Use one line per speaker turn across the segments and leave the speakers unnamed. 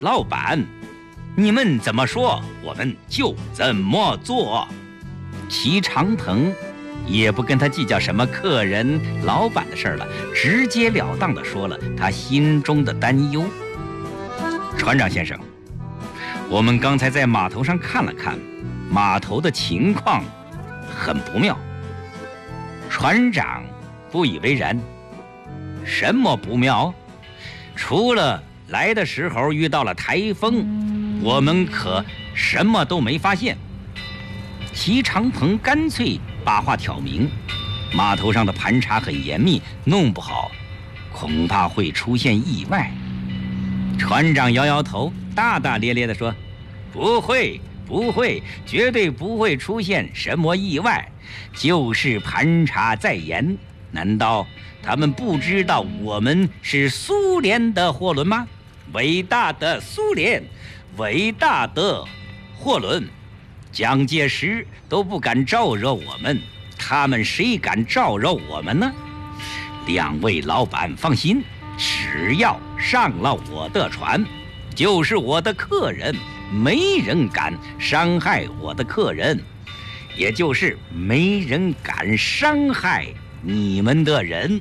老板，你们怎么说，我们就怎么做。齐长鹏也不跟他计较什么客人、老板的事了，直截了当地说了他心中的担忧。船长先生，我们刚才在码头上看了看，码头的情况很不妙。船长不以为然。什么不妙？除了来的时候遇到了台风，我们可什么都没发现。齐长鹏干脆把话挑明，码头上的盘查很严密，弄不好恐怕会出现意外。船长摇摇头，大大咧咧地说：不会，绝对不会出现什么意外，就是盘查再严，难道他们不知道我们是苏联的货轮吗？伟大的苏联，伟大的货轮，蒋介石都不敢招惹我们，他们谁敢招惹我们呢？两位老板放心，只要上了我的船，就是我的客人，没人敢伤害我的客人，也就是没人敢伤害你们的人。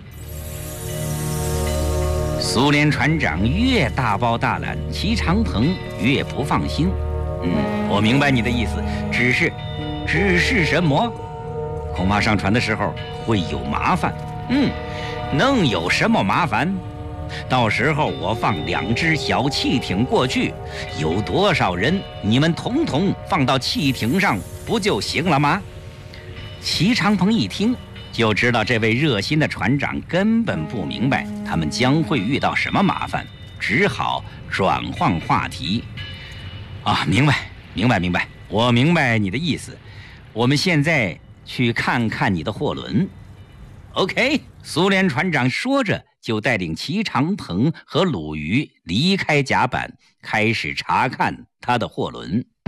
苏联船长越大包大揽，齐长鹏越不放心。我明白你的意思，只是什么？恐怕上船的时候会有麻烦。能有什么麻烦？到时候我放2只小汽艇过去，有多少人，你们统统放到汽艇上不就行了吗？齐长鹏一听就知道这位热心的船长根本不明白他们将会遇到什么麻烦，只好转换话题。明白，我明白你的意思。我们现在去看看你的货轮。OK， 苏联船长说着就带领齐长鹏和鲁豫离开甲板，开始查看他的货轮。